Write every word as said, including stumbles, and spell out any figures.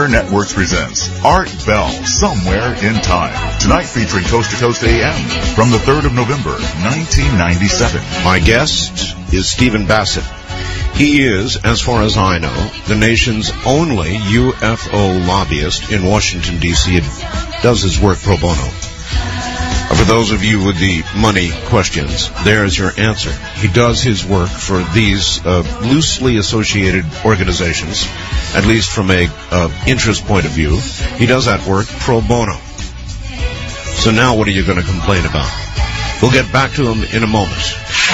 Warner Networks presents Art Bell, Somewhere in Time. Tonight featuring Coast to Coast A M from the third of November, nineteen ninety-seven. My guest is Stephen Bassett. He is, as far as I know, the nation's only U F O lobbyist in Washington, D C and does his work pro bono. For those of you with the money questions, there's your answer. He does his work for these uh, loosely associated organizations, at least from a uh, interest point of view. He does that work pro bono. So now what are you going to complain about? We'll get back to him in a moment.